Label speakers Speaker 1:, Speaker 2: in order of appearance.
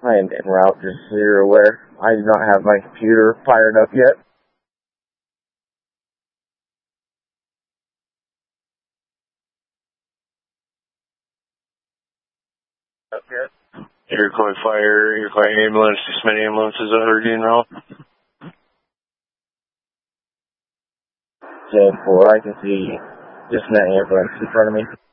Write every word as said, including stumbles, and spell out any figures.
Speaker 1: I am en route, just so you're aware. I do not have my computer fired up yet. Up here.
Speaker 2: Iroquois Fire, Iroquois Ambulance, Smith Ambulance is already en route.
Speaker 1: ten four, I can see just that ambulance in front of me.